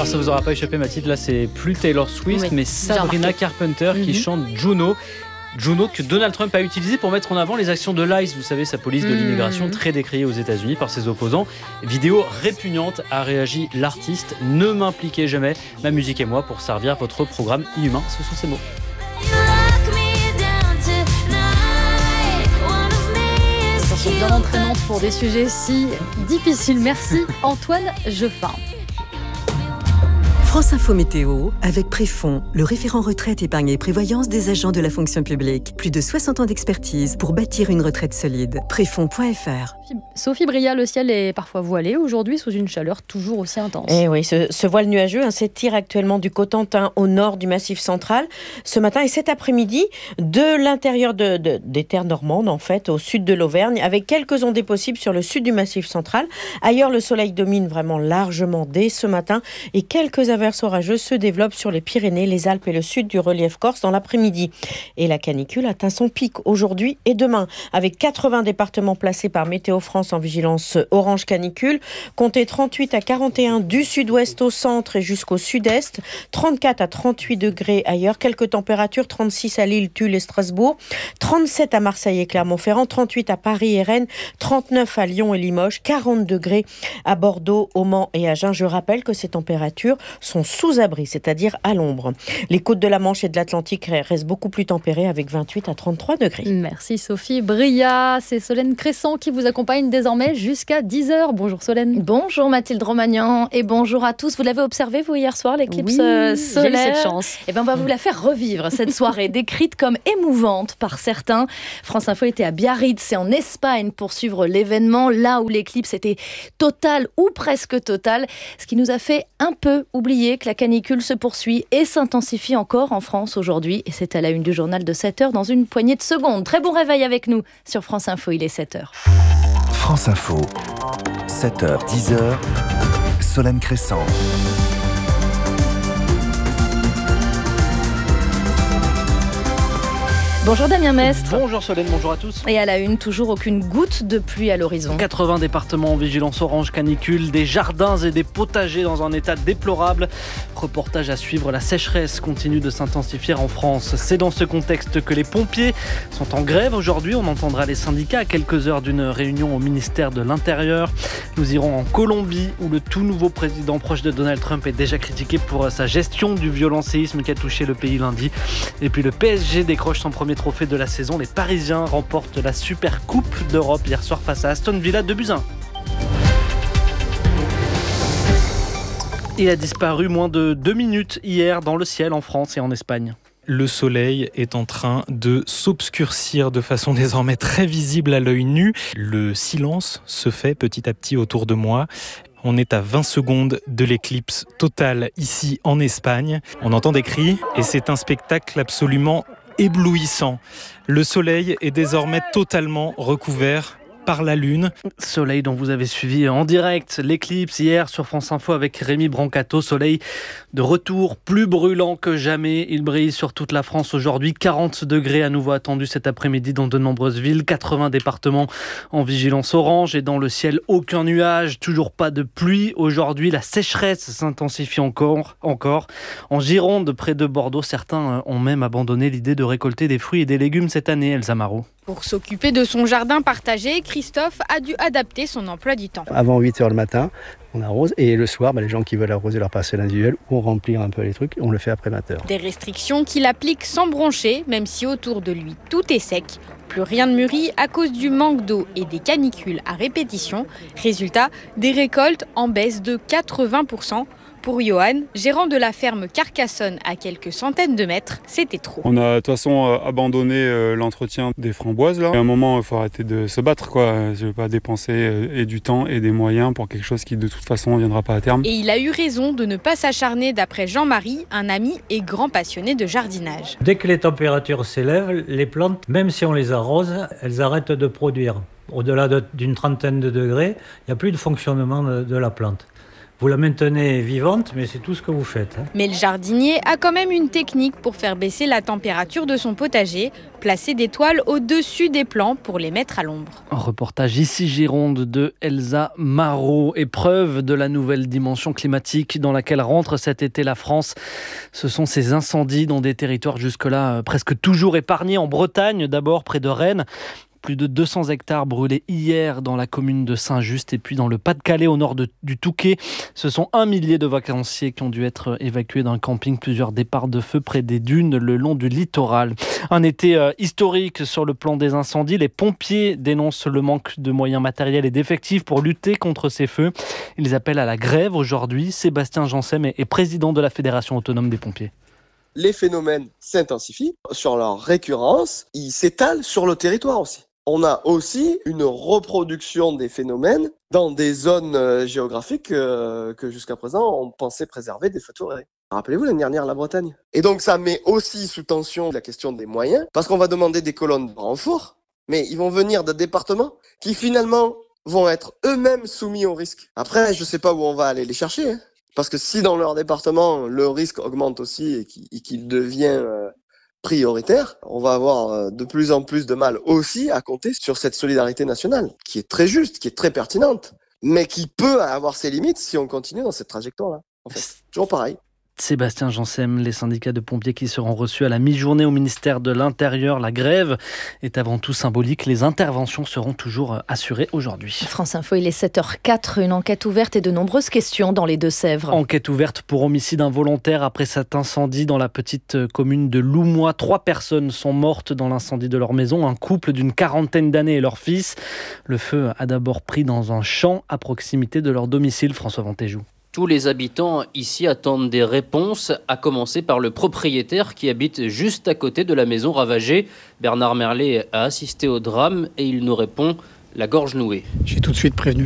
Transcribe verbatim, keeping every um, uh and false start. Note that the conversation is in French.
ça vous aura pas échappé, Mathilde, là c'est plus Taylor Swift, oui, mais Sabrina Carpenter qui mm-hmm. chante Juno. Juno que Donald Trump a utilisé pour mettre en avant les actions de l'ICE, vous savez, sa police de l'immigration mmh. très décriée aux États-Unis par ses opposants. Vidéo répugnante, a réagi l'artiste. Ne m'impliquez jamais, ma musique et moi, pour servir votre programme inhumain. Ce sont ces mots. Attention, bien entraînante pour des sujets si difficiles. Merci Antoine Jeffin. France Info Météo avec Préfond, le référent retraite, épargne et prévoyance des agents de la fonction publique. Plus de soixante ans d'expertise pour bâtir une retraite solide. Préfond point f r. Sophie Bria, le ciel est parfois voilé aujourd'hui sous une chaleur toujours aussi intense. Et oui, ce, ce voile nuageux hein, s'étire actuellement du Cotentin au nord du Massif central ce matin et cet après-midi de l'intérieur de, de, des terres normandes en fait, au sud de l'Auvergne, avec quelques ondées possibles sur le sud du Massif central. Ailleurs, le soleil domine vraiment largement dès ce matin et quelques averses orageuses se développent sur les Pyrénées, les Alpes et le sud du relief corse dans l'après-midi. Et la canicule atteint son pic aujourd'hui et demain, avec quatre-vingts départements placés par Météo France en vigilance orange canicule. Comptez trente-huit à quarante et un du sud-ouest au centre et jusqu'au sud-est. trente-quatre à trente-huit degrés ailleurs. Quelques températures, trente-six à Lille, Tulle et Strasbourg. trente-sept à Marseille et Clermont-Ferrand. trente-huit à Paris et Rennes. trente-neuf à Lyon et Limoges. quarante degrés à Bordeaux, au Mans et à Agen. Je rappelle que ces températures sont sous abri, c'est-à-dire à l'ombre. Les côtes de la Manche et de l'Atlantique restent beaucoup plus tempérées avec vingt-huit à trente-trois degrés. Merci Sophie Bria. C'est Solène Crescent qui vous accompagne désormais jusqu'à dix heures. Bonjour Solène. Bonjour Mathilde Romagnan et bonjour à tous. Vous l'avez observé vous hier soir, l'éclipse oui, euh, solaire. J'ai eu cette chance. Et ben on va vous la faire revivre cette soirée, décrite comme émouvante par certains. France Info était à Biarritz et en Espagne pour suivre l'événement, là où l'éclipse était totale ou presque totale, ce qui nous a fait un peu oublier que la canicule se poursuit et s'intensifie encore en France aujourd'hui. Et c'est à la une du journal de sept heures dans une poignée de secondes. Très bon réveil avec nous sur France Info, il est sept heures. France Info, sept heures, dix heures, Solène Crescent. Bonjour Damien Mestre. Bonjour Solène, bonjour à tous. Et à la une, toujours aucune goutte de pluie à l'horizon. quatre-vingts départements en vigilance orange canicule, des jardins et des potagers dans un état déplorable. Reportage à suivre, la sécheresse continue de s'intensifier en France. C'est dans ce contexte que les pompiers sont en grève aujourd'hui. On entendra les syndicats à quelques heures d'une réunion au ministère de l'Intérieur. Nous irons en Colombie où le tout nouveau président proche de Donald Trump est déjà critiqué pour sa gestion du violent séisme qui a touché le pays lundi. Et puis le P S G décroche son premier trophée de la saison. Les Parisiens remportent la Super Coupe d'Europe hier soir face à Aston Villa deux buts à un. Il a disparu moins de deux minutes hier dans le ciel en France et en Espagne. Le soleil est en train de s'obscurcir de façon désormais très visible à l'œil nu. Le silence se fait petit à petit autour de moi. On est à vingt secondes de l'éclipse totale ici en Espagne. On entend des cris et c'est un spectacle absolument éblouissant. Le soleil est désormais totalement recouvert par la lune. Soleil dont vous avez suivi en direct l'éclipse hier sur France Info avec Rémi Brancato. Soleil de retour, plus brûlant que jamais. Il brille sur toute la France aujourd'hui. quarante degrés à nouveau attendus cet après-midi dans de nombreuses villes. quatre-vingts départements en vigilance orange et dans le ciel, aucun nuage. Toujours pas de pluie. Aujourd'hui, la sécheresse s'intensifie encore. encore. En Gironde, près de Bordeaux, certains ont même abandonné l'idée de récolter des fruits et des légumes cette année. Elsa Marot. Pour s'occuper de son jardin partagé, Christophe a dû adapter son emploi du temps. Avant huit heures le matin, on arrose et le soir, bah, les gens qui veulent arroser leur parcelle individuelle ou remplir un peu les trucs, on le fait après vingt heures. Des restrictions qu'il applique sans broncher, même si autour de lui tout est sec. Plus rien ne mûrit à cause du manque d'eau et des canicules à répétition. Résultat, des récoltes en baisse de quatre-vingts pour cent. Pour Johan, gérant de la ferme Carcassonne à quelques centaines de mètres, c'était trop. On a de toute façon abandonné euh, l'entretien des framboises. Là. À un moment, il faut arrêter de se battre. Quoi. Je ne veux pas dépenser euh, et du temps et des moyens pour quelque chose qui de toute façon ne viendra pas à terme. Et il a eu raison de ne pas s'acharner d'après Jean-Marie, un ami et grand passionné de jardinage. Dès que les températures s'élèvent, les plantes, même si on les arrose, elles arrêtent de produire. Au-delà de, d'une trentaine de degrés, il n'y a plus de fonctionnement de, de la plante. Vous la maintenez vivante, mais c'est tout ce que vous faites. Hein. Mais le jardinier a quand même une technique pour faire baisser la température de son potager, placer des toiles au-dessus des plants pour les mettre à l'ombre. Un reportage ici Gironde de Elsa Marot. Épreuve de la nouvelle dimension climatique dans laquelle rentre cet été la France. Ce sont ces incendies dans des territoires jusque-là presque toujours épargnés. En Bretagne d'abord, près de Rennes. Plus de deux cents hectares brûlés hier dans la commune de Saint-Just et puis dans le Pas-de-Calais au nord de, du Touquet. Ce sont un millier de vacanciers qui ont dû être évacués d'un camping. Plusieurs départs de feu près des dunes le long du littoral. Un été euh, historique sur le plan des incendies. Les pompiers dénoncent le manque de moyens matériels et d'effectifs pour lutter contre ces feux. Ils appellent à la grève aujourd'hui. Sébastien Jansem est, est président de la Fédération autonome des pompiers. Les phénomènes s'intensifient sur leur récurrence. Ils s'étalent sur le territoire aussi. On a aussi une reproduction des phénomènes dans des zones géographiques euh, que jusqu'à présent on pensait préserver des feux de forêt. Rappelez-vous l'année dernière la Bretagne. Et donc ça met aussi sous tension la question des moyens, parce qu'on va demander des colonnes de renfort, mais ils vont venir de départements qui finalement vont être eux-mêmes soumis au risque. Après, je ne sais pas où on va aller les chercher, hein, parce que si dans leur département le risque augmente aussi et qu'il, et qu'il devient euh, prioritaire, on va avoir de plus en plus de mal aussi à compter sur cette solidarité nationale, qui est très juste, qui est très pertinente, mais qui peut avoir ses limites si on continue dans cette trajectoire-là. En fait, toujours pareil. Sébastien Jansem, les syndicats de pompiers qui seront reçus à la mi-journée au ministère de l'Intérieur. La grève est avant tout symbolique. Les interventions seront toujours assurées aujourd'hui. France Info, il est sept heures zéro quatre. Une enquête ouverte et de nombreuses questions dans les Deux-Sèvres. Enquête ouverte pour homicide involontaire après cet incendie dans la petite commune de Loumois. Trois personnes sont mortes dans l'incendie de leur maison. Un couple d'une quarantaine d'années et leur fils. Le feu a d'abord pris dans un champ à proximité de leur domicile. François Ventéjou. Tous les habitants ici attendent des réponses, à commencer par le propriétaire qui habite juste à côté de la maison ravagée. Bernard Merlet a assisté au drame et il nous répond la gorge nouée. J'ai tout de suite prévenu